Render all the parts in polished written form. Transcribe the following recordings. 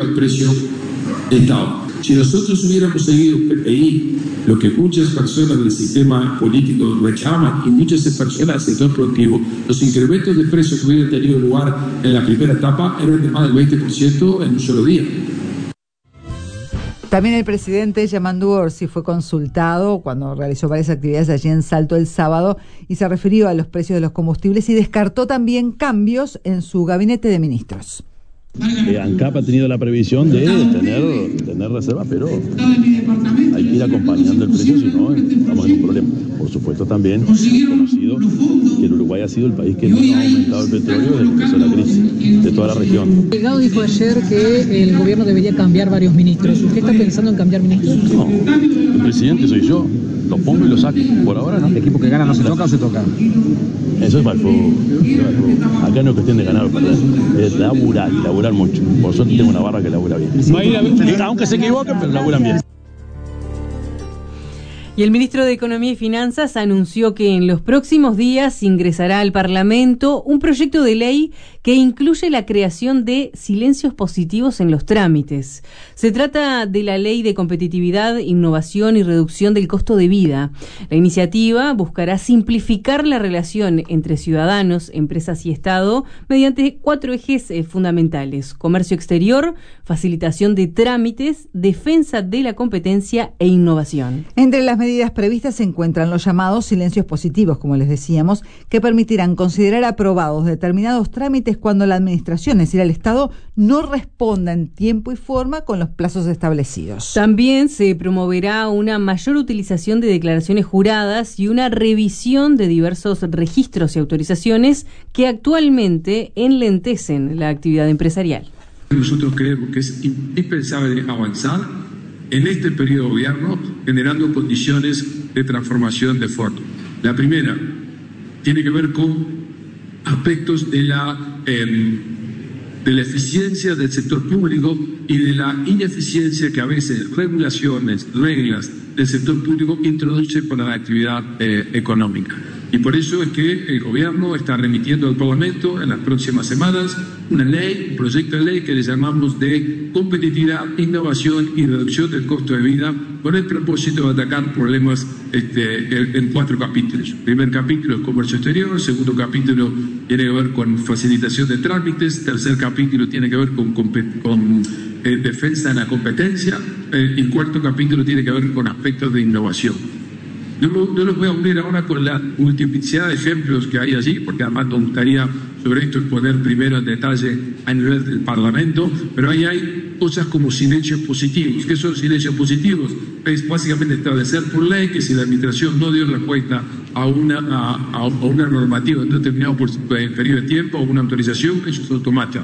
el precio Estado. Si nosotros hubiéramos seguido PPI, lo que muchas personas del sistema político reclaman y muchas personas del sector productivo, los incrementos de precios que hubieran tenido lugar en la primera etapa eran de más del 20% en un solo día. También el presidente Yamandu Orsi fue consultado cuando realizó varias actividades allí en Salto el sábado y se refirió a los precios de los combustibles y descartó también cambios en su gabinete de ministros. ANCAP ha tenido la previsión de tener reservas, pero hay que ir acompañando el precio, si no estamos en un problema. Por supuesto también conocido que el Uruguay ha sido el país que menos ha aumentado el petróleo desde que empezó la crisis de toda la región. Delgado dijo ayer que el gobierno debería cambiar varios ministros. ¿Usted está pensando en cambiar ministros? No, el presidente soy yo, lo pongo y lo saco. Por ahora no. ¿El equipo que gana no se toca o se toca? Eso es para el fútbol. Acá no es cuestión de ganar o perder, es laburar mucho. Por suerte tengo una barra que labura bien. Aunque se equivoquen, pero laburan bien. Y el ministro de Economía y Finanzas anunció que en los próximos días ingresará al Parlamento un proyecto de ley que incluye la creación de silencios positivos en los trámites. Se trata de la Ley de Competitividad, Innovación y Reducción del Costo de Vida. La iniciativa buscará simplificar la relación entre ciudadanos, empresas y Estado mediante 4 ejes fundamentales: comercio exterior, facilitación de trámites, defensa de la competencia e innovación. Entre las medidas previstas se encuentran los llamados silencios positivos, como les decíamos, que permitirán considerar aprobados determinados trámites cuando la administración, es decir, el Estado, no responda en tiempo y forma con los plazos establecidos. También se promoverá una mayor utilización de declaraciones juradas y una revisión de diversos registros y autorizaciones que actualmente enlentecen la actividad empresarial. Nosotros creemos que es indispensable avanzar en este periodo de gobierno generando condiciones de transformación de fondo. La primera tiene que ver con aspectos de la eficiencia del sector público y de la ineficiencia que a veces regulaciones, reglas del sector público introducen para la actividad económica. Y por eso es que el gobierno está remitiendo al Parlamento en las próximas semanas una ley, un proyecto de ley que le llamamos de competitividad, innovación y reducción del costo de vida, con el propósito de atacar problemas en 4 capítulos. El primer capítulo es comercio exterior, el segundo capítulo tiene que ver con facilitación de trámites, el tercer capítulo tiene que ver con defensa de la competencia, y el cuarto capítulo tiene que ver con aspectos de innovación. Yo los voy a unir ahora con la multiplicidad de ejemplos que hay allí, porque además nos gustaría sobre esto exponer primero en detalle a nivel del Parlamento, pero ahí hay cosas como silencios positivos. ¿Qué son silencios positivos? Es básicamente establecer por ley que si la administración no dio respuesta a una normativa en determinado periodo de tiempo o una autorización, eso es automático.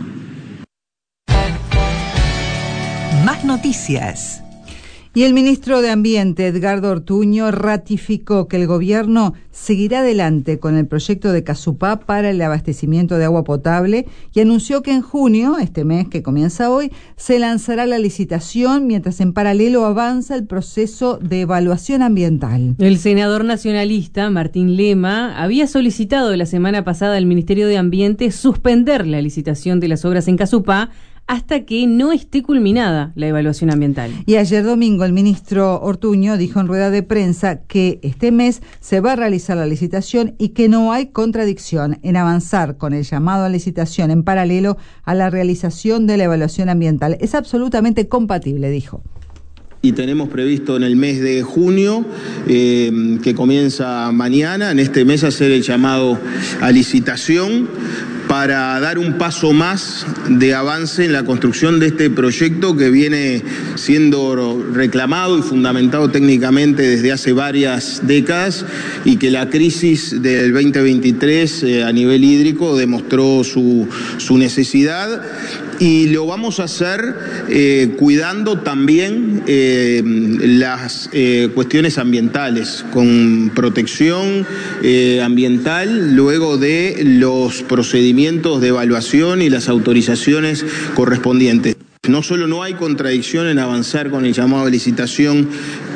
Más noticias. Y el ministro de Ambiente, Edgardo Ortuño, ratificó que el gobierno seguirá adelante con el proyecto de Casupá para el abastecimiento de agua potable y anunció que en junio, este mes que comienza hoy, se lanzará la licitación mientras en paralelo avanza el proceso de evaluación ambiental. El senador nacionalista, Martín Lema, había solicitado la semana pasada al Ministerio de Ambiente suspender la licitación de las obras en Casupá hasta que no esté culminada la evaluación ambiental. Y ayer domingo el ministro Ortuño dijo en rueda de prensa que este mes se va a realizar la licitación y que no hay contradicción en avanzar con el llamado a licitación en paralelo a la realización de la evaluación ambiental. Es absolutamente compatible, dijo. Y tenemos previsto en el mes de junio, que comienza mañana, en este mes hacer el llamado a licitación para dar un paso más de avance en la construcción de este proyecto que viene siendo reclamado y fundamentado técnicamente desde hace varias décadas y que la crisis del 2023 a nivel hídrico demostró su necesidad. Y lo vamos a hacer cuidando también las cuestiones ambientales, con protección ambiental, luego de los procedimientos de evaluación y las autorizaciones correspondientes. No solo no hay contradicción en avanzar con el llamado a licitación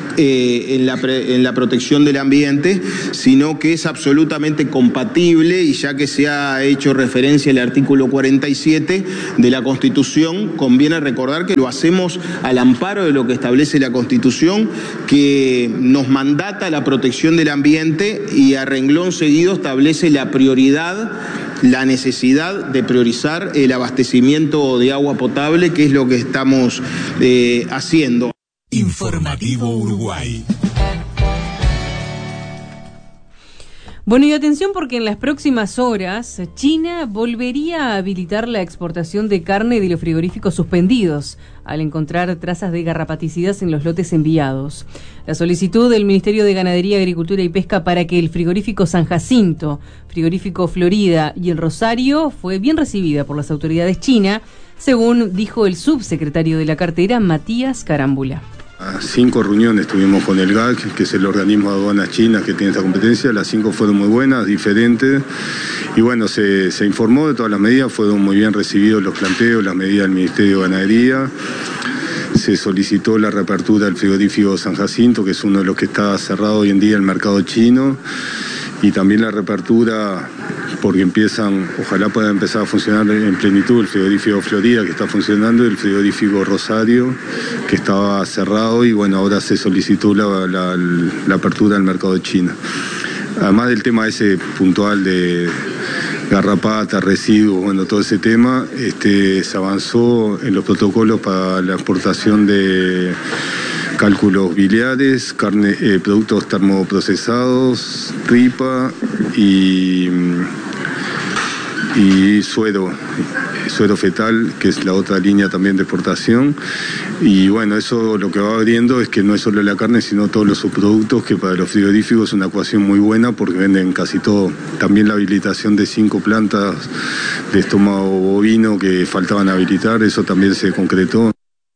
en la protección del ambiente, sino que es absolutamente compatible, y ya que se ha hecho referencia al artículo 47 de la Constitución, conviene recordar que lo hacemos al amparo de lo que establece la Constitución, que nos mandata la protección del ambiente y a renglón seguido establece la prioridad, la necesidad de priorizar el abastecimiento de agua potable, que es lo que estamos haciendo. Informativo Uruguay. Bueno, y atención porque en las próximas horas China volvería a habilitar la exportación de carne de los frigoríficos suspendidos al encontrar trazas de garrapaticidas en los lotes enviados. La solicitud del Ministerio de Ganadería, Agricultura y Pesca para que el frigorífico San Jacinto, frigorífico Florida y el Rosario fue bien recibida por las autoridades chinas, según dijo el subsecretario de la cartera, Matías Carámbula. 5 reuniones tuvimos con el GAC, que es el organismo de aduanas chinas que tiene esta competencia. Las 5 fueron muy buenas, diferentes, y bueno, se informó de todas las medidas, fueron muy bien recibidos los planteos, las medidas del Ministerio de Ganadería. Se solicitó la reapertura del frigorífico San Jacinto, que es uno de los que está cerrado hoy en día el mercado chino, y también la reapertura, porque ojalá pueda empezar a funcionar en plenitud el frigorífico Florida, que está funcionando, y el frigorífico Rosario, que estaba cerrado, y bueno, ahora se solicitó la apertura del mercado chino. Además del tema ese puntual de garrapata, residuos, bueno, todo ese tema, se avanzó en los protocolos para la exportación de cálculos biliares, carne, productos termoprocesados, tripa y suero fetal, que es la otra línea también de exportación. Y bueno, eso lo que va abriendo es que no es solo la carne, sino todos los subproductos, que para los frigoríficos es una ecuación muy buena porque venden casi todo. También la habilitación de 5 plantas de estómago bovino que faltaban habilitar, eso también se concretó.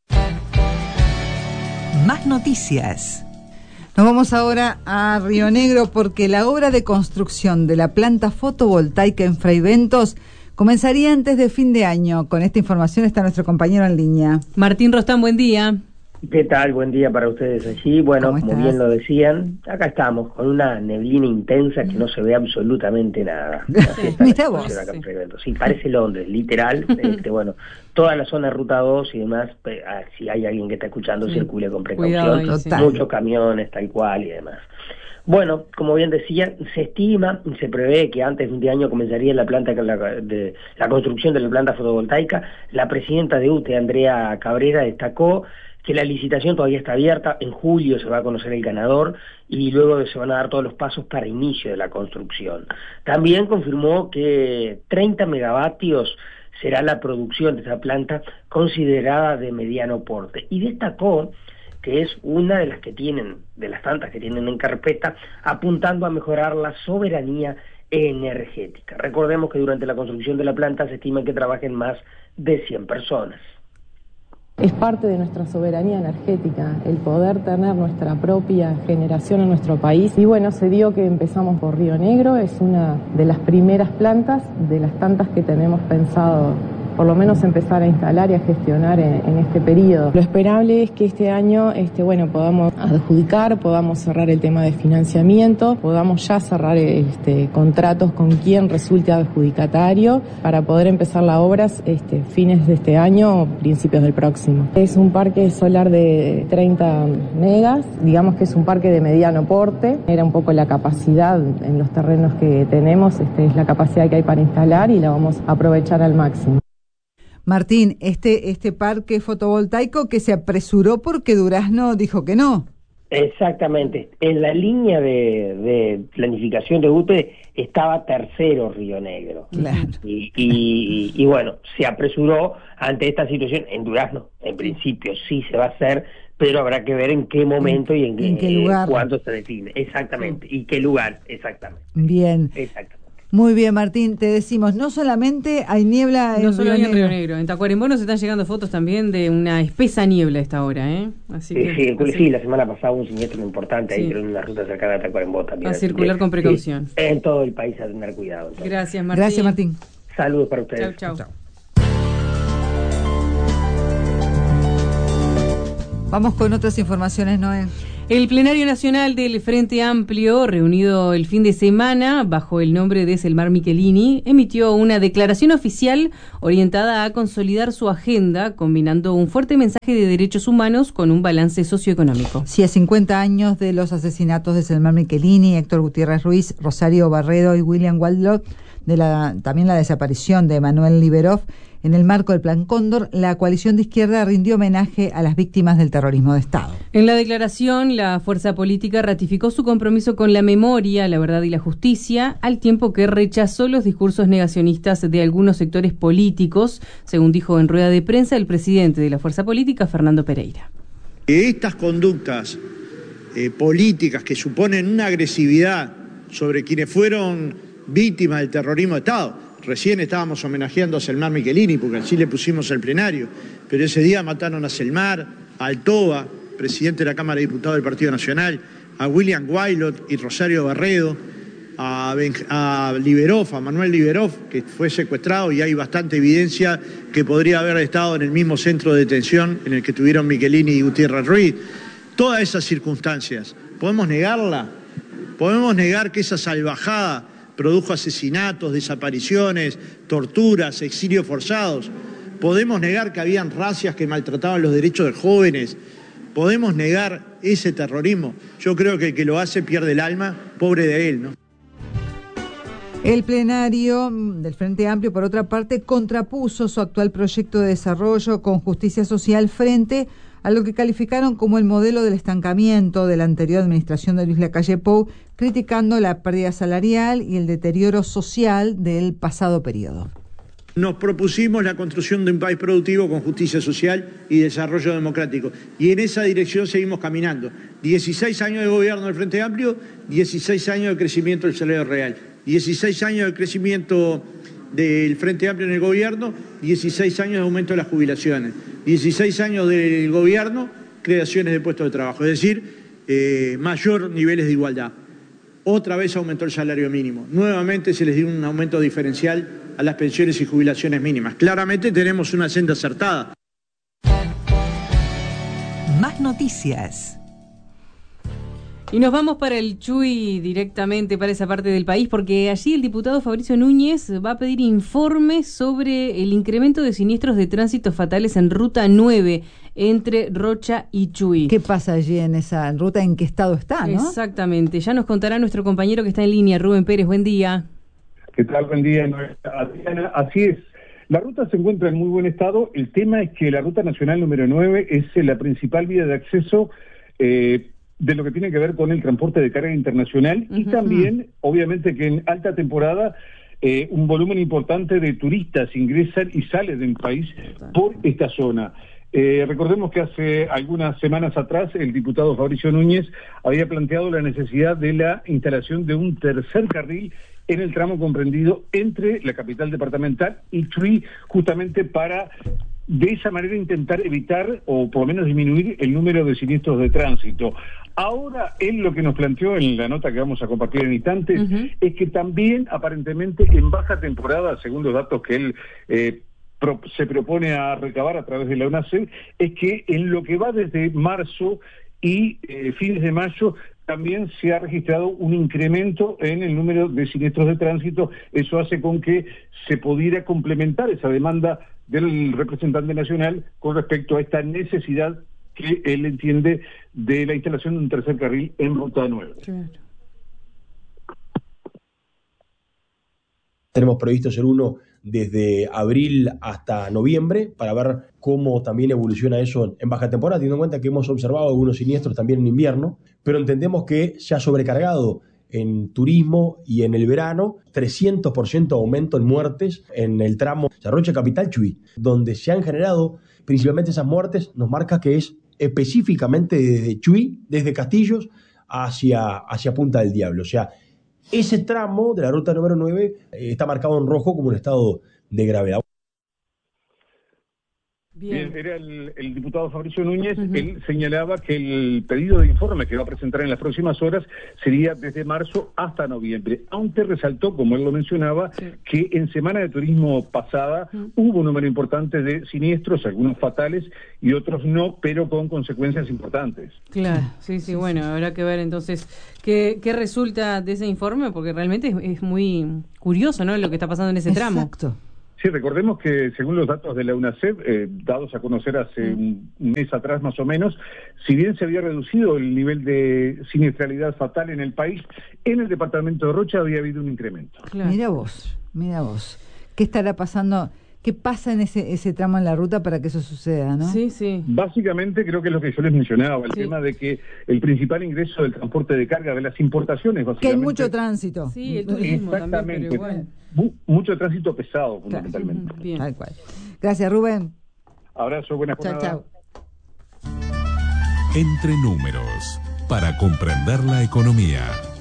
Más noticias. Nos vamos ahora a Río Negro porque la obra de construcción de la planta fotovoltaica en Fray Bentos comenzaría antes de fin de año. Con esta información está nuestro compañero en línea. Martín Rostán, buen día. ¿Qué tal? Buen día para ustedes allí. Bueno, como bien lo decían, acá estamos con una neblina intensa que no se ve absolutamente nada. Mirá vos. Sí, parece Londres, literal. Bueno, toda la zona de Ruta 2 y demás, si hay alguien que está escuchando, circule con precaución. Cuidado, muchos camiones, tal cual y demás. Bueno, como bien decía, se estima y se prevé que antes de un año comenzaría la construcción de la planta fotovoltaica. La presidenta de UTE, Andrea Cabrera, destacó que la licitación todavía está abierta, en julio se va a conocer el ganador y luego se van a dar todos los pasos para inicio de la construcción. También confirmó que 30 megavatios será la producción de esa planta considerada de mediano porte, y destacó que es una de las tantas que tienen en carpeta, apuntando a mejorar la soberanía energética. Recordemos que durante la construcción de la planta se estima que trabajen más de 100 personas. Es parte de nuestra soberanía energética, el poder tener nuestra propia generación en nuestro país. Y bueno, se dio que empezamos por Río Negro, es una de las primeras plantas, de las tantas que tenemos pensado por lo menos empezar a instalar y a gestionar en este periodo. Lo esperable es que este año podamos adjudicar, podamos cerrar el tema de financiamiento, podamos ya cerrar contratos con quien resulte adjudicatario para poder empezar las obras fines de este año o principios del próximo. Es un parque solar de 30 megas, digamos que es un parque de mediano porte. Era un poco la capacidad en los terrenos que tenemos, es la capacidad que hay para instalar y la vamos a aprovechar al máximo. Martín, este parque fotovoltaico que se apresuró porque Durazno dijo que no. Exactamente. En la línea de planificación de UTE estaba tercero Río Negro. Claro. Y bueno, se apresuró ante esta situación. En Durazno, en principio, sí se va a hacer, pero habrá que ver en qué momento y en qué lugar, cuándo se define. Exactamente. Sí. Y qué lugar, exactamente. Bien. Exactamente. Muy bien, Martín, te decimos, no solamente hay niebla en Río Negro. En Río Negro, en Tacuarembó nos están llegando fotos también de una espesa niebla a esta hora, ¿eh? Sí, la semana pasada hubo un siniestro importante ahí, pero en una ruta cercana a Tacuarembó también. A circular con precaución. Sí, en todo el país a tener cuidado. Entonces. Gracias, Martín. Gracias, Martín. Saludos para ustedes. Chau. Vamos con otras informaciones, Noé. El Plenario Nacional del Frente Amplio, reunido el fin de semana bajo el nombre de Selmar Michelini, emitió una declaración oficial orientada a consolidar su agenda, combinando un fuerte mensaje de derechos humanos con un balance socioeconómico. Sí, a 50 años de los asesinatos de Selmar Michelini, Héctor Gutiérrez Ruiz, Rosario Barredo y William Waldlot, también la desaparición de Emanuel Liberov, en el marco del Plan Cóndor, la coalición de izquierda rindió homenaje a las víctimas del terrorismo de Estado. En la declaración, la fuerza política ratificó su compromiso con la memoria, la verdad y la justicia, al tiempo que rechazó los discursos negacionistas de algunos sectores políticos, según dijo en rueda de prensa el presidente de la fuerza política, Fernando Pereira. Estas conductas políticas que suponen una agresividad sobre quienes fueron víctimas del terrorismo de Estado. Recién estábamos homenajeando a Selmar Michelini, porque así le pusimos el plenario, pero ese día mataron a Selmar, a Altoba, presidente de la Cámara de Diputados del Partido Nacional, a William Wildlot y Rosario Barredo, a Liberov, a Manuel Liberov, que fue secuestrado, y hay bastante evidencia que podría haber estado en el mismo centro de detención en el que tuvieron Michelini y Gutiérrez Ruiz. Todas esas circunstancias, ¿podemos negarla? ¿Podemos negar que esa salvajada produjo asesinatos, desapariciones, torturas, exilios forzados? ¿Podemos negar que habían racias que maltrataban los derechos de jóvenes? ¿Podemos negar ese terrorismo? Yo creo que el que lo hace pierde el alma, pobre de él, ¿no? El plenario del Frente Amplio, por otra parte, contrapuso su actual proyecto de desarrollo con justicia social frente a lo que calificaron como el modelo del estancamiento de la anterior administración de Luis Lacalle Pou, criticando la pérdida salarial y el deterioro social del pasado periodo. Nos propusimos la construcción de un país productivo con justicia social y desarrollo democrático. Y en esa dirección seguimos caminando. 16 años de gobierno del Frente Amplio, 16 años de crecimiento del salario real, 16 años de crecimiento del Frente Amplio en el gobierno, 16 años de aumento de las jubilaciones, 16 años del gobierno, creaciones de puestos de trabajo, es decir, mayor niveles de igualdad. Otra vez aumentó el salario mínimo, nuevamente se les dio un aumento diferencial a las pensiones y jubilaciones mínimas. Claramente tenemos una senda acertada. Más noticias. Y nos vamos para el Chuy directamente, para esa parte del país, porque allí el diputado Fabricio Núñez va a pedir informes sobre el incremento de siniestros de tránsito fatales en Ruta 9, entre Rocha y Chuy. ¿Qué pasa allí en esa ruta? ¿En qué estado está, no? Exactamente, ya nos contará nuestro compañero que está en línea, Rubén Pérez. Buen día. ¿Qué tal? Buen día, Adriana. Así es. La ruta se encuentra en muy buen estado. El tema es que la Ruta Nacional número 9 es la principal vía de acceso de lo que tiene que ver con el transporte de carga internacional y también, obviamente, que en alta temporada un volumen importante de turistas ingresan y salen del país por esta zona. Recordemos que hace algunas semanas atrás el diputado Fabricio Núñez había planteado la necesidad de la instalación de un tercer carril en el tramo comprendido entre la capital departamental y Chuy, justamente para de esa manera intentar evitar o por lo menos disminuir el número de siniestros de tránsito. Ahora él lo que nos planteó en la nota que vamos a compartir en instantes es que también aparentemente en baja temporada, según los datos que él se propone a recabar a través de la UNACEL, es que en lo que va desde marzo y fines de mayo también se ha registrado un incremento en el número de siniestros de tránsito. Eso hace con que se pudiera complementar esa demanda del representante nacional con respecto a esta necesidad que él entiende de la instalación de un tercer carril en Ruta 9. Claro. Tenemos previsto hacer uno desde abril hasta noviembre para ver cómo también evoluciona eso en baja temporada, teniendo en cuenta que hemos observado algunos siniestros también en invierno, pero entendemos que se ha sobrecargado en turismo y en el verano, 300% aumento en muertes en el tramo Rocha Capital Chuy, donde se han generado principalmente esas muertes, nos marca que es específicamente desde Chuy, desde Castillos hacia Punta del Diablo. O sea, ese tramo de la ruta número 9 está marcado en rojo como un estado de gravedad. Era el diputado Fabricio Núñez. Él señalaba que el pedido de informe que va a presentar en las próximas horas sería desde marzo hasta noviembre, aunque resaltó, como él lo mencionaba, que en Semana de Turismo pasada hubo un número importante de siniestros, algunos fatales y otros no, pero con consecuencias importantes. Claro, sí, bueno, habrá que ver entonces qué resulta de ese informe, porque realmente es muy curioso, ¿no?, lo que está pasando en ese tramo. Exacto. Sí, recordemos que según los datos de la UNACEF, dados a conocer hace un mes atrás más o menos, si bien se había reducido el nivel de siniestralidad fatal en el país, en el departamento de Rocha había habido un incremento. Claro. Mira vos. ¿Qué estará pasando? ¿Qué pasa en ese tramo en la ruta para que eso suceda, no? Sí. Básicamente creo que es lo que yo les mencionaba, el tema de que el principal ingreso del transporte de carga de las importaciones, básicamente... Que hay mucho tránsito. Sí, el turismo también, pero igual. Mucho tránsito pesado, fundamentalmente. Bien. Tal cual. Gracias, Rubén. Abrazo, buenas jornada. Chao. Entre números, para comprender la economía.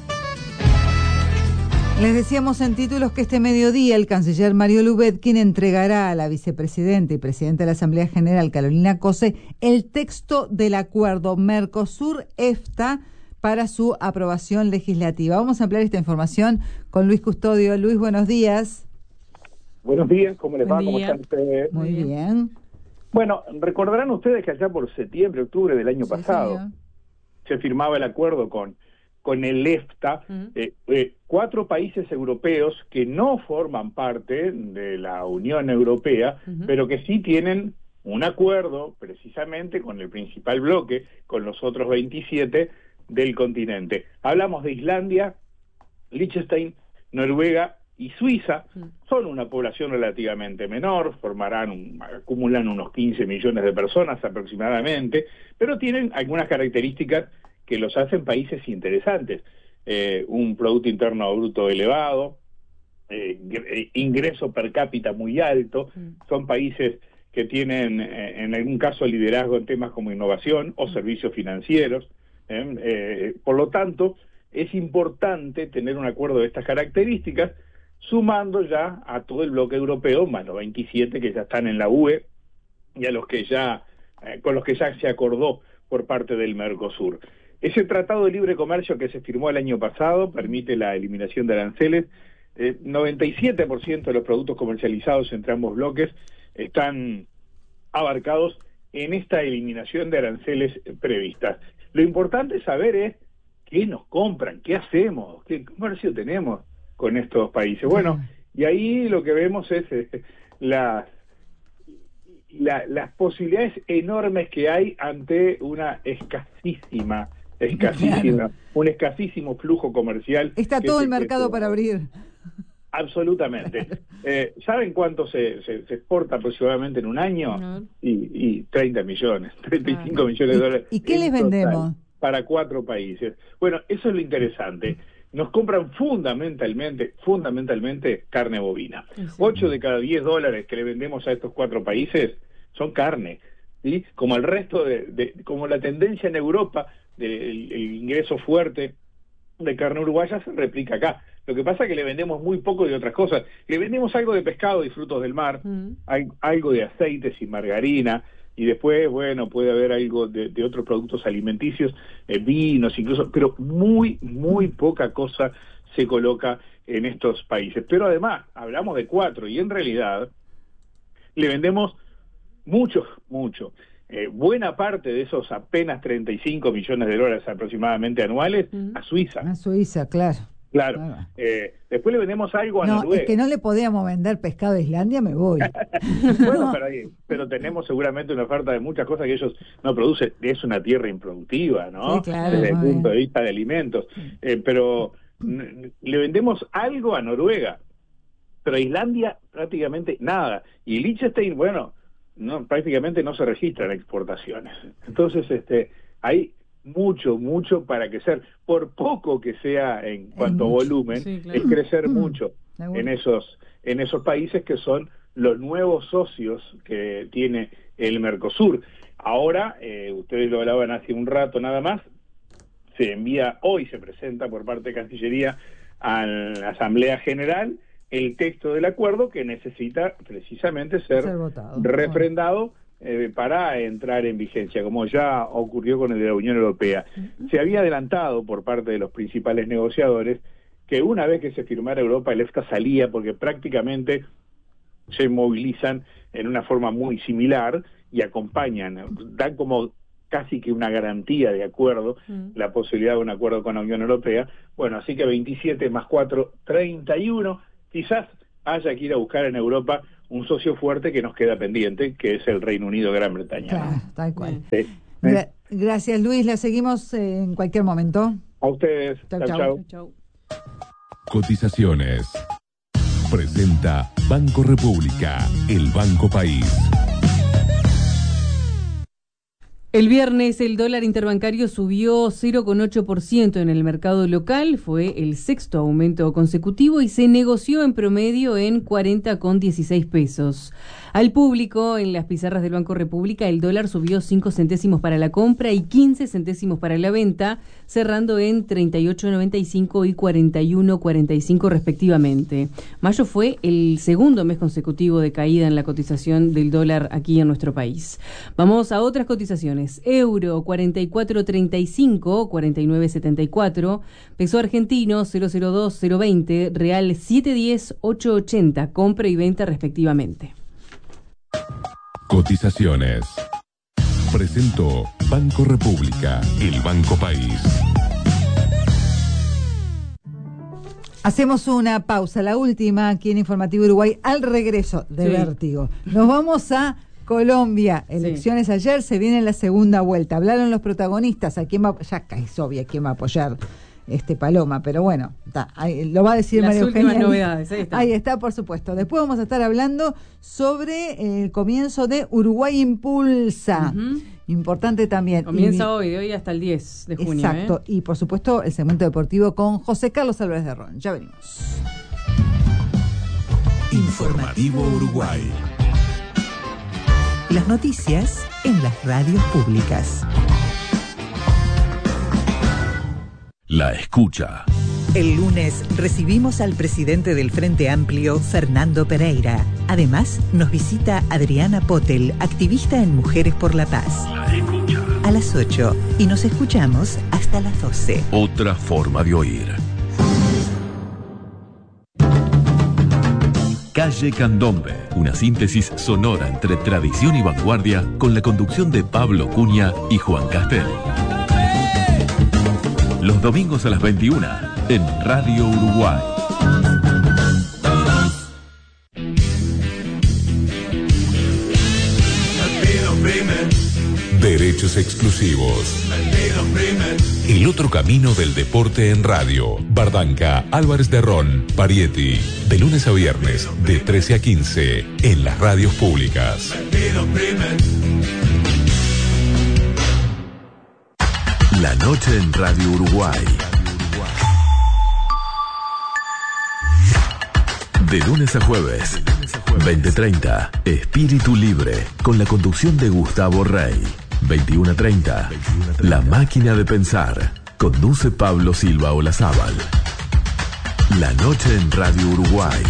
Les decíamos en títulos que este mediodía el canciller Mario Lubetkin entregará a la vicepresidenta y presidenta de la Asamblea General, Carolina Cose, el texto del acuerdo Mercosur-EFTA para su aprobación legislativa. Vamos a ampliar esta información con Luis Custodio. Luis, buenos días. Buenos días, ¿cómo les va? ¿Cómo están ustedes? Muy bien. Bueno, recordarán ustedes que allá por septiembre, octubre del año pasado, se firmaba el acuerdo con el EFTA, 4 países europeos que no forman parte de la Unión Europea, pero que sí tienen un acuerdo precisamente con el principal bloque, con los otros 27 del continente. Hablamos de Islandia, Liechtenstein, Noruega y Suiza. Son una población relativamente menor, acumulan unos 15 millones de personas aproximadamente, pero tienen algunas características que los hacen países interesantes. Un Producto Interno Bruto elevado, ingreso per cápita muy alto, son países que tienen en algún caso liderazgo en temas como innovación o servicios financieros. Por lo tanto, es importante tener un acuerdo de estas características, sumando ya a todo el bloque europeo, más los 27 que ya están en la UE, y a los que con los que ya se acordó por parte del Mercosur. Ese tratado de libre comercio que se firmó el año pasado permite la eliminación de aranceles. 97% de los productos comercializados entre ambos bloques están abarcados en esta eliminación de aranceles previstas. Lo importante saber es qué nos compran, qué hacemos, qué comercio tenemos con estos países. Bueno, y ahí lo que vemos es las posibilidades enormes que hay ante una un escasísimo flujo comercial. Está todo el mercado para abrir. Absolutamente. ¿Saben cuánto se exporta aproximadamente en un año? Y 30 millones, 35 millones de dólares. ¿Y qué les vendemos? Para 4 países. Bueno, eso es lo interesante. Nos compran fundamentalmente carne bovina. 8 de cada 10 dólares que le vendemos a estos 4 países son carne. ¿Sí? Como el resto como la tendencia en Europa del ingreso fuerte de carne uruguaya se replica acá. Lo que pasa es que le vendemos muy poco de otras cosas. Le vendemos algo de pescado y frutos del mar, algo de aceites y margarina, y después, bueno, puede haber algo de otros productos alimenticios, vinos incluso, pero muy poca cosa se coloca en estos países. Pero además, hablamos de 4, y en realidad le vendemos mucho. Buena parte de esos apenas 35 millones de dólares aproximadamente anuales a Suiza. A Suiza, claro. Después le vendemos algo a Noruega. Es que no le podíamos vender pescado a Islandia, me voy. Bueno, pero tenemos seguramente una oferta de muchas cosas que ellos no producen. Es una tierra improductiva, ¿no? Sí, claro, desde el punto de vista de alimentos. Pero le vendemos algo a Noruega, pero a Islandia prácticamente nada. Y Liechtenstein, bueno, prácticamente no se registran exportaciones. Entonces, hay mucho para crecer, por poco que sea en cuanto a volumen, es crecer mucho en esos países que son los nuevos socios que tiene el Mercosur. Ahora, ustedes lo hablaban hace un rato nada más, hoy se presenta por parte de Cancillería a la Asamblea General el texto del acuerdo que necesita precisamente ser refrendado para entrar en vigencia, como ya ocurrió con el de la Unión Europea. Se había adelantado por parte de los principales negociadores que una vez que se firmara Europa, el EFTA salía, porque prácticamente se movilizan en una forma muy similar y acompañan, dan como casi que una garantía de acuerdo, la posibilidad de un acuerdo con la Unión Europea. Bueno, así que 27 más 4, 31, quizás haya que ir a buscar en Europa un socio fuerte que nos queda pendiente, que es el Reino Unido, Gran Bretaña. Claro, tal cual. Sí. Gracias, Luis. La seguimos en cualquier momento. A ustedes. Chau. Cotizaciones. Presenta Banco República, el Banco País. El viernes el dólar interbancario subió 0,8% en el mercado local, fue el sexto aumento consecutivo y se negoció en promedio en 40,16 pesos. Al público, en las pizarras del Banco República, el dólar subió 5 centésimos para la compra y 15 centésimos para la venta, cerrando en 38,95 y 41,45 respectivamente. Mayo fue el segundo mes consecutivo de caída en la cotización del dólar aquí en nuestro país. Vamos a otras cotizaciones. Euro 44.35, 49.74, peso argentino 002.020, real 7.10, 8.80, compra y venta respectivamente. Cotizaciones. Presentó Banco República, el Banco País. Hacemos una pausa, la última aquí en Informativo Uruguay, al regreso de Vértigo. Nos vamos a Colombia. Elecciones ayer, se viene la segunda vuelta. Hablaron los protagonistas, a quién va, ya es obvio quién va a apoyar Paloma, pero bueno, lo va a decir María Eugenia. Las últimas novedades, ahí está, por supuesto. Después vamos a estar hablando sobre el comienzo de Uruguay Impulsa. Importante también. Comienza hoy, de hoy hasta el 10 de junio. Exacto, y por supuesto el segmento deportivo con José Carlos Álvarez de Ron. Ya venimos. Informativo Uruguay. Las noticias en las radios públicas. La escucha. El lunes recibimos al presidente del Frente Amplio, Fernando Pereira. Además, nos visita Adriana Potel, activista en Mujeres por la Paz. La escucha. A las 8 y nos escuchamos hasta las 12. Otra forma de oír. Calle Candombe, una síntesis sonora entre tradición y vanguardia con la conducción de Pablo Cunha y Juan Castel. Los domingos a las 21 en Radio Uruguay. Derechos exclusivos. El otro camino del deporte en radio. Bardanca, Álvarez de Ron, Parietti. De lunes a viernes, de 13 a 15, en las radios públicas. La noche en Radio Uruguay. De lunes a jueves, 20:30, Espíritu Libre, con la conducción de Gustavo Rey. 21:30, La Máquina de Pensar, conduce Pablo Silva Olazábal. La noche en Radio Uruguay.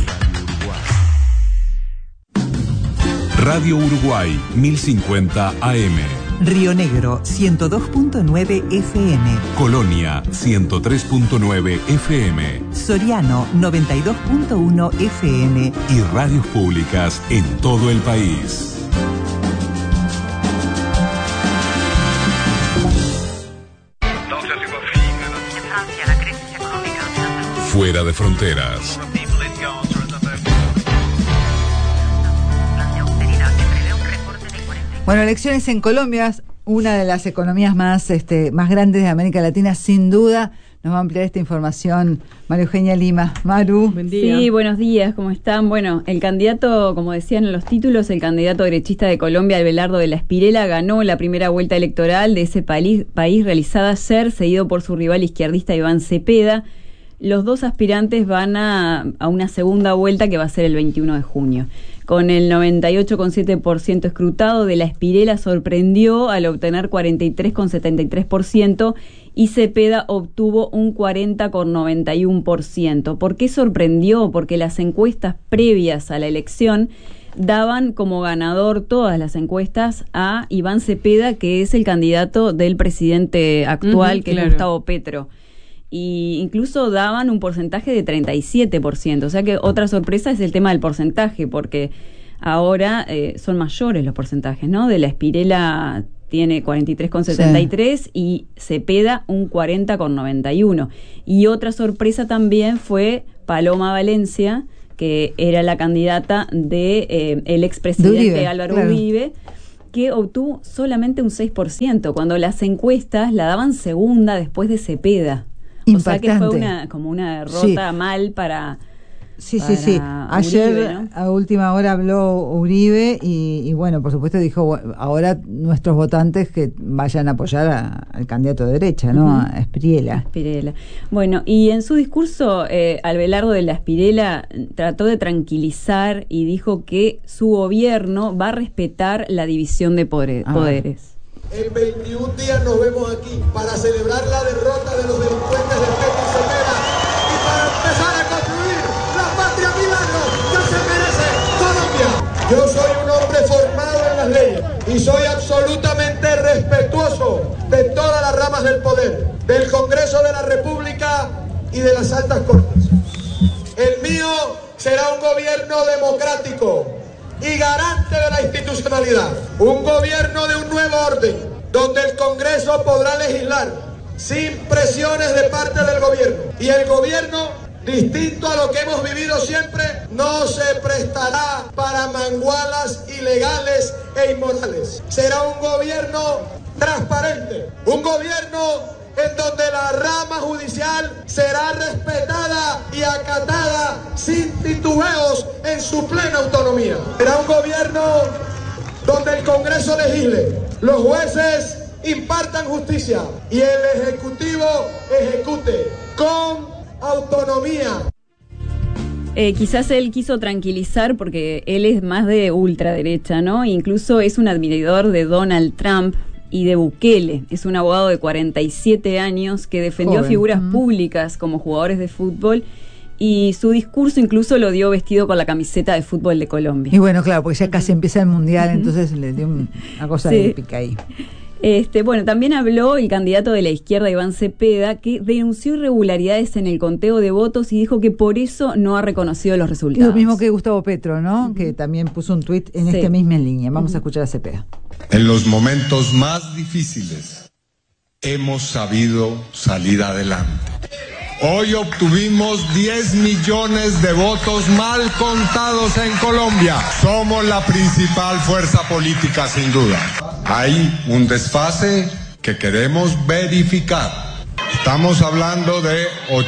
Radio Uruguay, 1050 AM. Río Negro, 102.9 FM. Colonia, 103.9 FM. Soriano, 92.1 FM. Y radios públicas en todo el país. Fuera de fronteras. Bueno, elecciones en Colombia, una de las economías más grandes de América Latina, sin duda. Nos va a ampliar esta información María Eugenia Lima. Maru. Buen día. Sí, buenos días, ¿cómo están? Bueno, el candidato, como decían en los títulos, el candidato derechista de Colombia, Abelardo de la Espirela, ganó la primera vuelta electoral de ese país realizada ayer, seguido por su rival izquierdista Iván Cepeda. Los dos aspirantes van a una segunda vuelta que va a ser el 21 de junio. Con el 98,7% escrutado, de la Espirela sorprendió al obtener 43,73% y Cepeda obtuvo un 40,91%. ¿Por qué sorprendió? Porque las encuestas previas a la elección daban como ganador todas las encuestas a Iván Cepeda, que es el candidato del presidente actual, que es Gustavo Petro. Y incluso daban un porcentaje de 37%. O sea que otra sorpresa es el tema del porcentaje, porque ahora son mayores los porcentajes, ¿no? De la Spirella tiene 43,73 y Cepeda un 40,91. Y otra sorpresa también fue Paloma Valencia, que era la candidata de el expresidente Álvaro Uribe, que obtuvo solamente un 6%, cuando las encuestas la daban segunda después de Cepeda. Impactante. O sea que fue como una derrota mal para... Sí. Ayer, Uribe, ¿no? a última hora habló Uribe y bueno, por supuesto dijo, ahora nuestros votantes que vayan a apoyar al candidato de derecha, ¿no? A Spirella. Bueno, y en su discurso, Abelardo de la Spirella trató de tranquilizar y dijo que su gobierno va a respetar la división de poderes. En 21 días nos vemos aquí para celebrar la derrota de los delincuentes de Petro y Cepeda y para empezar a construir la patria milagro que se merece Colombia. Yo soy un hombre formado en las leyes y soy absolutamente respetuoso de todas las ramas del poder, del Congreso de la República y de las altas cortes. El mío será un gobierno democrático y garante de la institucionalidad. Un gobierno de un nuevo orden, donde el Congreso podrá legislar sin presiones de parte del gobierno. Y el gobierno, distinto a lo que hemos vivido siempre, no se prestará para mangualas ilegales e inmorales. Será un gobierno transparente, un gobierno en donde la rama judicial será respetada y acatada sin titubeos en su plena autonomía. Será un gobierno donde el Congreso legisle, los jueces impartan justicia y el Ejecutivo ejecute con autonomía. Quizás él quiso tranquilizar porque él es más de ultraderecha, ¿no? Incluso es un admirador de Donald Trump y de Bukele. Es un abogado de 47 años que defendió a figuras públicas como jugadores de fútbol, y su discurso incluso lo dio vestido con la camiseta de fútbol de Colombia. Y bueno, claro, porque ya casi empieza el Mundial, entonces le dio una cosa épica ahí. Bueno, también habló el candidato de la izquierda, Iván Cepeda, que denunció irregularidades en el conteo de votos y dijo que por eso no ha reconocido los resultados. Lo mismo que Gustavo Petro, ¿no? Que también puso un tuit en esta misma línea. Vamos a escuchar a Cepeda. En los momentos más difíciles hemos sabido salir adelante. Hoy obtuvimos 10 millones de votos mal contados en Colombia. Somos la principal fuerza política, sin duda. Hay un desfase que queremos verificar. Estamos hablando de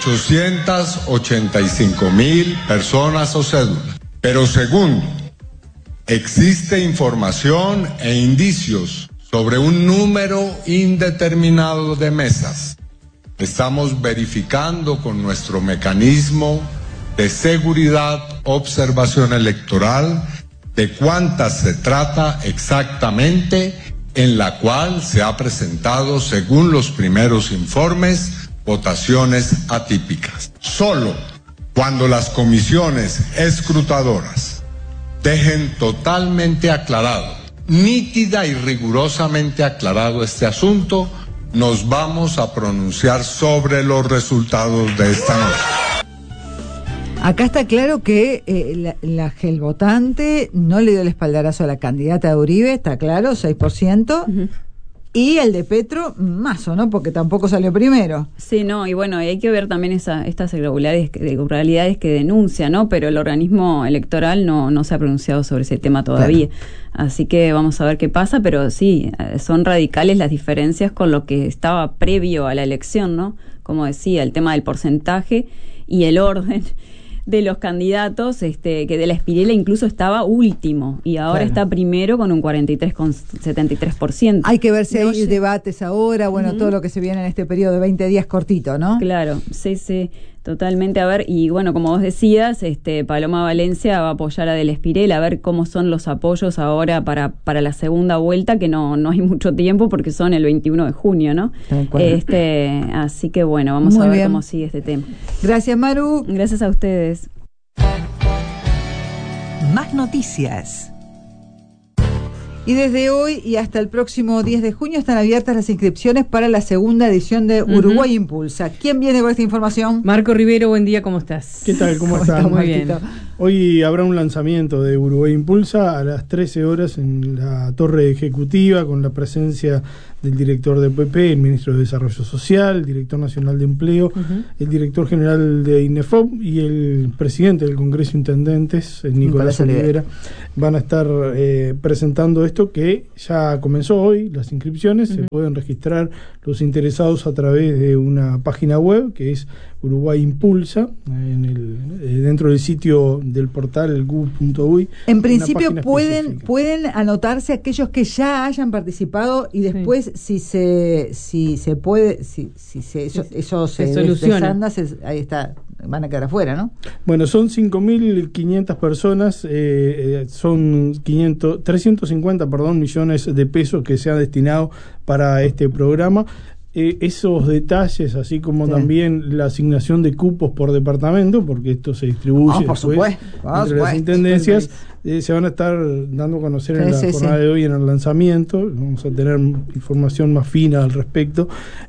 885,000 personas o cédulas. Pero segundo, existe información e indicios sobre un número indeterminado de mesas. Estamos verificando con nuestro mecanismo de seguridad, observación electoral, de cuántas se trata exactamente, en la cual se ha presentado, según los primeros informes, votaciones atípicas. Solo cuando las comisiones escrutadoras dejen totalmente aclarado, nítida y rigurosamente aclarado este asunto, nos vamos a pronunciar sobre los resultados de esta noche. Acá está claro que el votante no le dio el espaldarazo a la candidata de Uribe, está claro, 6%, y el de Petro, más o no, porque tampoco salió primero. Sí, no, y bueno, hay que ver también estas irregularidades que denuncia, ¿no? Pero el organismo electoral no se ha pronunciado sobre ese tema todavía. Claro. Así que vamos a ver qué pasa, pero sí, son radicales las diferencias con lo que estaba previo a la elección, ¿no? Como decía, el tema del porcentaje y el orden de los candidatos, que de la Spirella incluso estaba último y ahora está primero con un 43,73%. Hay que ver si hay debates ahora, todo lo que se viene en este periodo de 20 días cortito, ¿no? Claro, sí, totalmente. A ver, y bueno, como vos decías, Paloma Valencia va a apoyar a de la Spirella, a ver cómo son los apoyos ahora para la segunda vuelta, que no hay mucho tiempo porque son el 21 de junio, ¿no? Así que bueno, vamos a ver cómo sigue este tema. Gracias, Maru. Gracias a ustedes. Más noticias. Y desde hoy y hasta el próximo 10 de junio están abiertas las inscripciones para la segunda edición de Uruguay Impulsa. ¿Quién viene con esta información? Marco Rivero, buen día, ¿cómo estás? ¿Qué tal? ¿Cómo estás? Muy bien. Hoy habrá un lanzamiento de Uruguay Impulsa a las 13 horas en la Torre Ejecutiva con la presencia del director de PP, el ministro de Desarrollo Social, el director nacional de Empleo, el director general de INEFOP y el presidente del Congreso de Intendentes, Nicolás Olivera. Van a estar presentando esto que ya comenzó hoy, las inscripciones. Se pueden registrar los interesados a través de una página web que es Uruguay Impulsa, dentro del sitio del portal gu.uy. En principio pueden anotarse aquellos que ya hayan participado y después si se soluciona, ahí está, van a quedar afuera, ¿no? Bueno, son 5.500 personas, son 350 millones de pesos que se han destinado para este programa. Esos detalles, así como también la asignación de cupos por departamento, porque esto se distribuye entre las intendencias, se van a estar dando a conocer en la jornada de hoy, en el lanzamiento. Vamos a tener información más fina al respecto.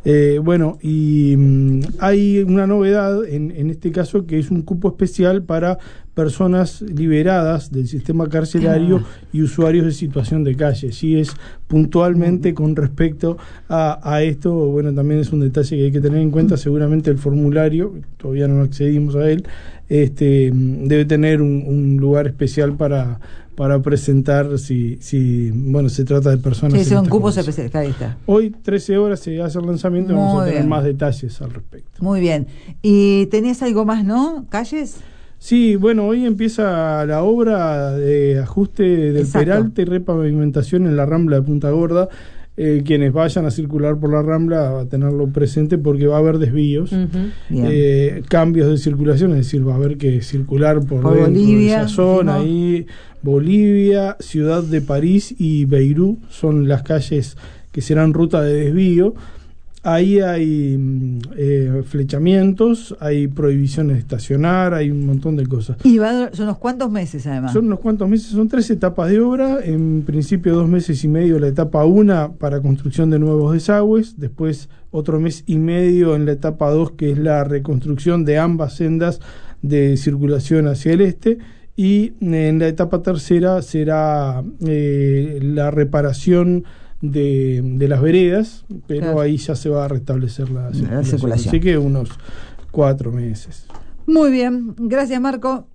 Hay una novedad en este caso, que es un cupo especial para personas liberadas del sistema carcelario y usuarios de situación de calle. Sí, es puntualmente con respecto a esto. Bueno, también es un detalle que hay que tener en cuenta. Seguramente el formulario, todavía no accedimos a él, debe tener un lugar especial para presentar si se trata de personas. Sí, son cupos especiales. Ahí está. Hoy, 13 horas, se hace el lanzamiento y vamos a tener más detalles al respecto. Muy bien. ¿Y tenías algo más, no? ¿Calles? Sí, bueno, hoy empieza la obra de ajuste del Peralta y repavimentación en la Rambla de Punta Gorda. Quienes vayan a circular por la Rambla a tenerlo presente porque va a haber desvíos, cambios de circulación, es decir, va a haber que circular por dentro Bolivia, de esa zona. Ahí Bolivia, Ciudad de París y Beirut son las calles que serán ruta de desvío. Ahí hay flechamientos, hay prohibiciones de estacionar, hay un montón de cosas. Y son unos cuantos meses, además. Son unos cuantos meses, son 3 etapas de obra. En principio 2 meses y medio la etapa 1 para construcción de nuevos desagües, después otro mes y medio en la etapa 2, que es la reconstrucción de ambas sendas de circulación hacia el este, y en la etapa 3 será la reparación de las veredas, pero ahí ya se va a restablecer la circulación. Así que unos 4 meses. Muy bien, gracias, Marco.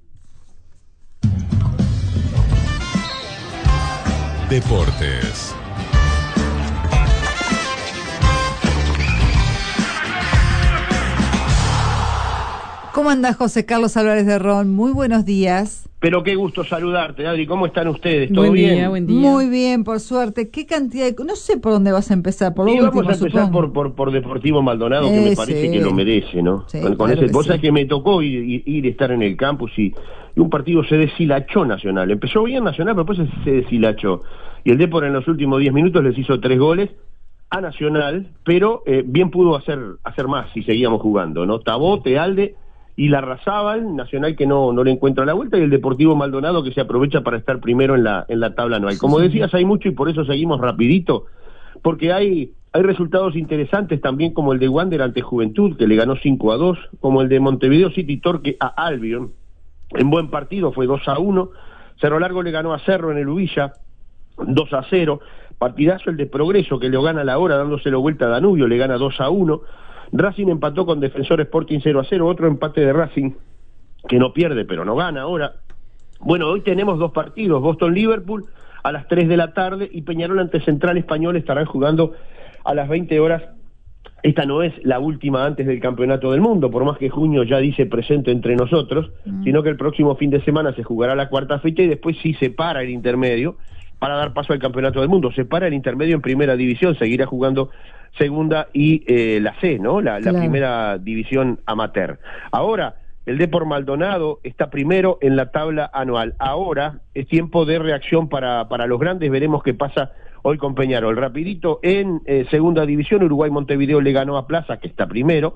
Deportes. ¿Cómo anda José Carlos Álvarez de Ron? Muy buenos días. Pero qué gusto saludarte, Adri. ¿Cómo están ustedes? ¿Todo bien? Buen día. Muy bien, por suerte. ¿Qué cantidad de...? No sé por dónde vas a empezar. Por lo último, vamos a empezar por Deportivo Maldonado, que me parece que lo merece, ¿no? Sí, con ese, vos sabés que me tocó ir estar en el campus y un partido se deshilachó Nacional. Empezó bien Nacional, pero después se deshilachó. Y el Depor en los últimos 10 minutos les hizo 3 goles a Nacional, pero bien pudo hacer más si seguíamos jugando, ¿no? Tabó, Tealde y Larrazábal, Nacional que no le encuentra la vuelta, y el Deportivo Maldonado que se aprovecha para estar primero en la tabla anual. Como decías, hay mucho y por eso seguimos rapidito, porque hay resultados interesantes también, como el de Wander ante Juventud, que le ganó 5-2, como el de Montevideo City Torque a Albion, en buen partido, fue 2-1, Cerro Largo le ganó a Cerro en el Ubilla, 2-0, partidazo el de Progreso, que le gana a la hora dándoselo vuelta a Danubio, le gana 2-1, Racing empató con Defensor Sporting 0-0, otro empate de Racing, que no pierde pero no gana ahora. Bueno, hoy tenemos 2 partidos, Boston-Liverpool a las 3 de la tarde y Peñarol ante Central Español estarán jugando a las 20 horas. Esta no es la última antes del Campeonato del Mundo, por más que junio ya dice presente entre nosotros, sino que el próximo fin de semana se jugará la 4ª fecha y después sí se para el intermedio para dar paso al Campeonato del Mundo. Se para el intermedio en Primera División, seguirá jugando Segunda y la C, ¿no? La Primera División Amateur. Ahora, el Depor Maldonado está primero en la tabla anual. Ahora es tiempo de reacción para los grandes. Veremos qué pasa hoy con Peñarol. Rapidito, en segunda división, Uruguay Montevideo le ganó a Plaza, que está primero,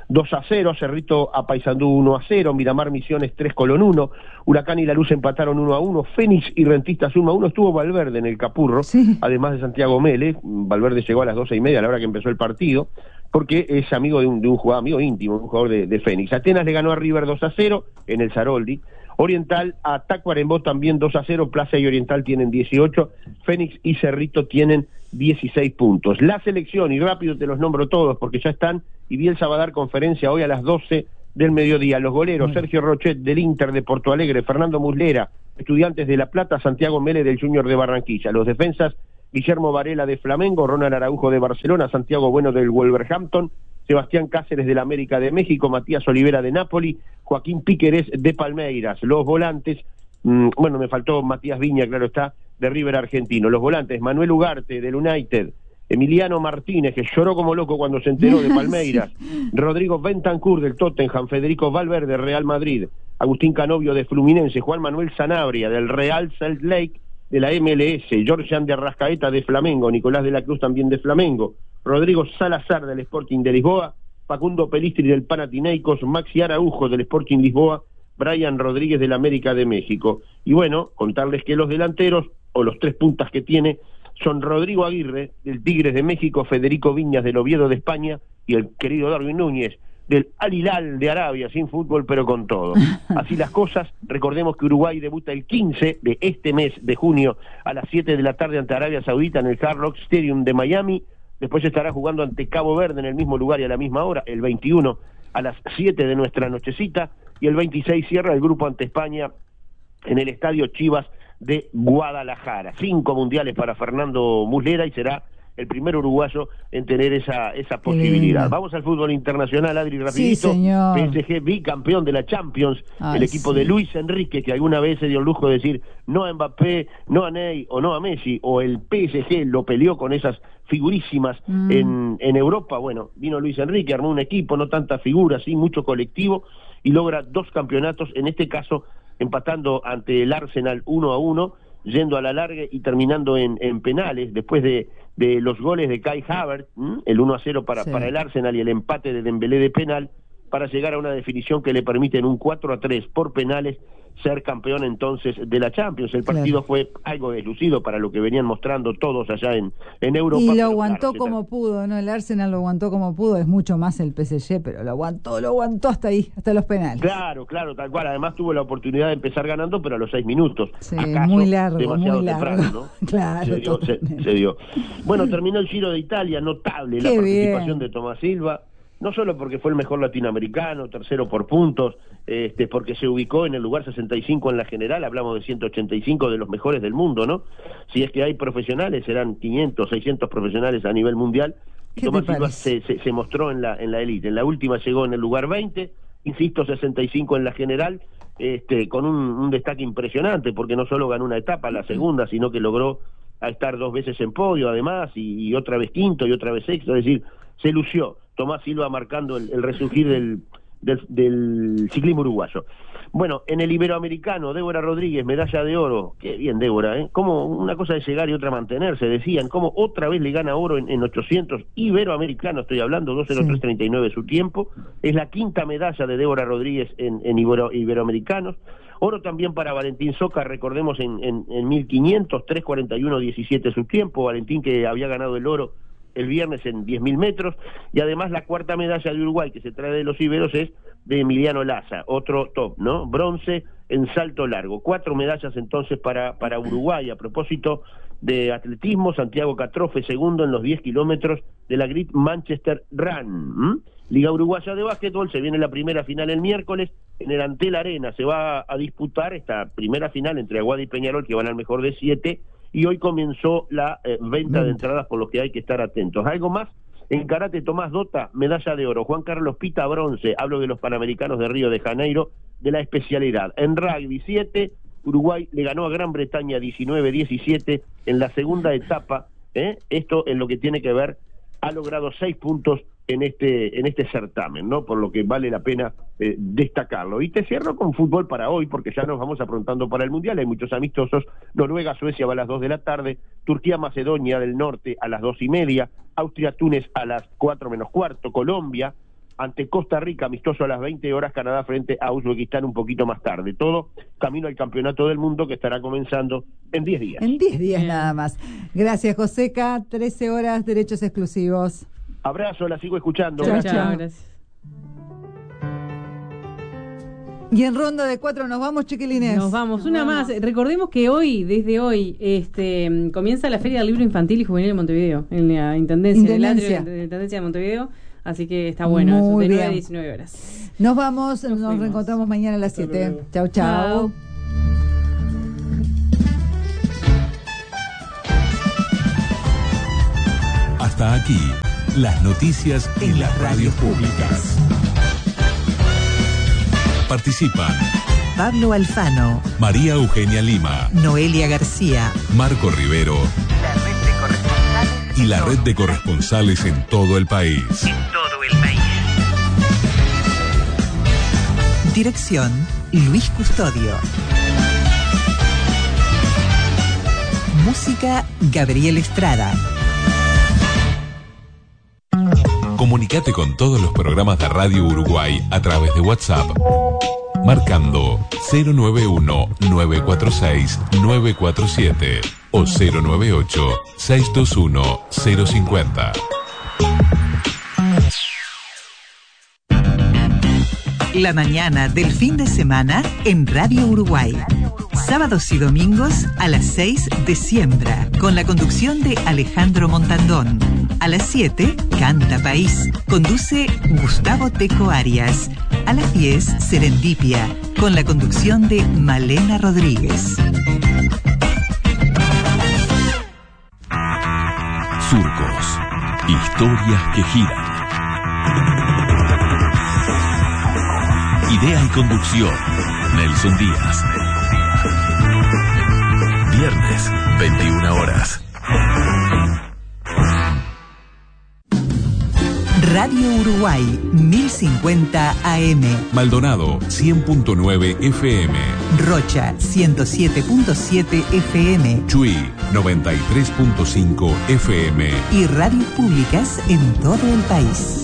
2-0, Cerrito a Paysandú 1-0, Miramar Misiones 3-1, Huracán y La Luz empataron 1-1, Fénix y Rentistas 1-1, estuvo Valverde en el Capurro, además de Santiago Mele. Valverde llegó a las 12:30, a la hora que empezó el partido, porque es amigo de un jugador, amigo íntimo, un jugador de Fénix. Atenas le ganó a River 2-0 en el Saroldi. Oriental a Tacuarembó también 2-0, Plaza y Oriental tienen 18, Fénix y Cerrito tienen 16 puntos. La selección, y rápido te los nombro todos porque ya están, y Bielsa va a dar conferencia hoy a las 12 del mediodía. Los goleros, Sergio Rochet del Inter de Porto Alegre, Fernando Muslera, Estudiantes de La Plata, Santiago Mele del Junior de Barranquilla. Los defensas, Guillermo Varela de Flamengo, Ronald Araujo de Barcelona, Santiago Bueno del Wolverhampton, Sebastián Cáceres del América de México, Matías Olivera de Napoli, Joaquín Píqueres de Palmeiras. Los volantes, bueno, me faltó Matías Viña, claro está, de River Argentino. Los volantes, Manuel Ugarte del United, Emiliano Martínez, que lloró como loco cuando se enteró de Palmeiras, Rodrigo Bentancur del Tottenham, Federico Valverde, Real Madrid, Agustín Canovio de Fluminense, Juan Manuel Sanabria del Real Salt Lake, de la MLS, Georgian de Arrascaeta de Flamengo, Nicolás de la Cruz también de Flamengo, Rodrigo Salazar del Sporting de Lisboa, Facundo Pelistri del Panathinaikos, Maxi Araujo del Sporting Lisboa, Brian Rodríguez del América de México. Y bueno, contarles que los delanteros, o los 3 puntas que tiene, son Rodrigo Aguirre del Tigres de México, Federico Viñas del Oviedo de España y el querido Darwin Núñez del Al Hilal de Arabia, sin fútbol pero con todo. Así las cosas. Recordemos que Uruguay debuta el 15 de este mes de junio a las 7 de la tarde ante Arabia Saudita en el Hard Rock Stadium de Miami. Después estará jugando ante Cabo Verde en el mismo lugar y a la misma hora, el 21 a las 7 de nuestra nochecita, y el 26 cierra el grupo ante España en el Estadio Chivas de Guadalajara. 5 mundiales para Fernando Muslera y será el primer uruguayo en tener esa posibilidad. Vamos al fútbol internacional, Adri, rapidito. Sí, señor. PSG bicampeón de la Champions, el equipo de Luis Enrique, que alguna vez se dio el lujo de decir no a Mbappé, no a Ney o no a Messi, o el PSG lo peleó con esas figurísimas en Europa. Bueno, vino Luis Enrique, armó un equipo, no tantas figuras, sí, mucho colectivo, y logra 2 campeonatos, en este caso empatando ante el Arsenal 1-1, yendo a la larga y terminando en penales, después de los goles de Kai Havertz, el 1-0 para el Arsenal y el empate de Dembélé de penal, para llegar a una definición que le permite en un 4-3 por penales ser campeón entonces de la Champions. El partido fue algo deslucido para lo que venían mostrando todos allá en Europa. Y lo aguantó como pudo, ¿no? El Arsenal lo aguantó como pudo, es mucho más el PSG, pero lo aguantó hasta ahí, hasta los penales. Claro, tal cual. Además tuvo la oportunidad de empezar ganando, pero a los 6 minutos. Sí, ¿Acaso? muy largo, demasiado muy largo. temprano, ¿no? Claro, se dio. Bueno, terminó el Giro de Italia, notable la participación de Tomás Silva. No solo porque fue el mejor latinoamericano, tercero por puntos, porque se ubicó en el lugar 65 en la general, hablamos de 185 de los mejores del mundo, ¿no? Si es que hay profesionales, serán 500, 600 profesionales a nivel mundial, y Tomás Silva se mostró en la élite. En la última llegó en el lugar 20, insisto, 65 en la general, con un destaque impresionante, porque no solo ganó una etapa, la segunda, sino que logró estar 2 veces en podio, además, y otra vez quinto y otra vez sexto, es decir, se lució. Tomás Silva marcando el resurgir del ciclismo uruguayo. Bueno, en el iberoamericano, Débora Rodríguez, medalla de oro. Qué bien, Débora, ¿eh? Como una cosa es llegar y otra mantenerse, decían. Como otra vez le gana oro en 800 iberoamericano, estoy hablando, 2:03:39 su tiempo. Es la 5ª medalla de Débora Rodríguez en iberoamericanos. Oro también para Valentín Soca, recordemos en 1500, 3:41:17 su tiempo. Valentín, que había ganado el oro el viernes en 10.000 metros, y además la 4ª medalla de Uruguay que se trae de los iberos es de Emiliano Laza, otro top, ¿no? Bronce en salto largo. 4 medallas entonces para Uruguay. A propósito de atletismo, Santiago Catrofe, segundo en los 10 kilómetros de la Great Manchester Run. Liga Uruguaya de Básquetbol, se viene la primera final el miércoles, en el Antel Arena se va a disputar esta primera final entre Aguada y Peñarol, que van al mejor de 7, y hoy comenzó la venta de entradas, por lo que hay que estar atentos. ¿Algo más? En karate, Tomás Dota, medalla de oro. Juan Carlos Pita, bronce. Hablo de los Panamericanos de Río de Janeiro, de la especialidad. En rugby 7, Uruguay le ganó a Gran Bretaña 19-17 en la segunda etapa. Esto en lo que tiene que ver, ha logrado 6 puntos en este certamen, ¿no? Por lo que vale la pena destacarlo. Y te cierro con fútbol para hoy, porque ya nos vamos aprontando para el Mundial. Hay muchos amistosos. Noruega-Suecia va a las 2 de la tarde, Turquía-Macedonia del Norte a las 2:30, Austria-Túnez a las 4 menos cuarto, Colombia ante Costa Rica, amistoso a las 20 horas, Canadá frente a Uzbekistán un poquito más tarde. Todo camino al Campeonato del Mundo, que estará comenzando en 10 días. En 10 días nada más. Gracias, Joseca. 13 horas, derechos exclusivos. Abrazo, la sigo escuchando. Chao, Gracias. chao. Gracias. Y en ronda de 4 nos vamos, chiquilines. Nos vamos, una más. Recordemos que desde hoy, comienza la Feria del Libro Infantil y Juvenil en Montevideo, en la Intendencia. En el atrio de la Intendencia de Montevideo. Así que está bueno, eso, de 9 a 19 horas. Nos vamos, nos reencontramos mañana a las 7. Chau, chau. Hasta aquí, las noticias en las radios públicas. Participan Pablo Alfano, María Eugenia Lima, Noelia García, Marco Rivero y la red de corresponsales en todo el país. Dirección, Luis Custodio. Música, Gabriel Estrada. Comunicate con todos los programas de Radio Uruguay a través de WhatsApp, marcando 091-946-947 o 098-621-050. La mañana del fin de semana en Radio Uruguay. Sábados y domingos a las 6 de Siembra, con la conducción de Alejandro Montandón. A las 7, Canta País. Conduce Gustavo Teco Arias. A las 10, Serendipia, con la conducción de Malena Rodríguez. Surcos. Historias que giran. Idea y conducción, Nelson Díaz. Viernes, 21 horas. Radio Uruguay, 1050 AM. Maldonado, 100.9 FM. Rocha, 107.7 FM. Chuy, 93.5 FM. Y radios públicas en todo el país.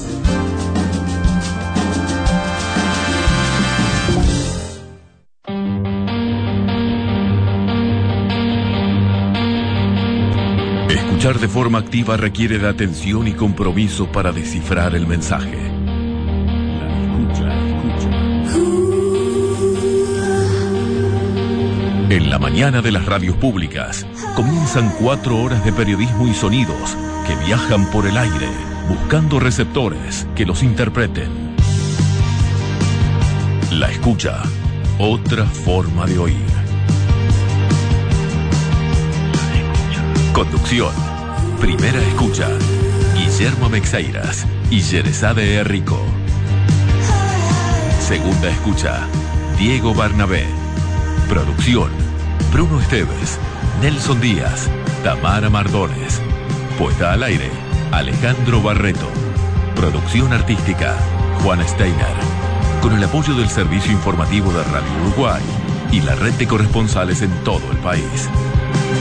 Escuchar de forma activa requiere de atención y compromiso para descifrar el mensaje. En la mañana de las radios públicas comienzan 4 horas de periodismo y sonidos que viajan por el aire buscando receptores que los interpreten. La escucha, otra forma de oír. Conducción. Primera escucha, Guillermo Mexeiras y Yerezade Herrico. Segunda escucha, Diego Barnabé. Producción, Bruno Esteves, Nelson Díaz, Tamara Mardones. Puesta al aire, Alejandro Barreto. Producción artística, Juan Steiner. Con el apoyo del Servicio Informativo de Radio Uruguay y la red de corresponsales en todo el país.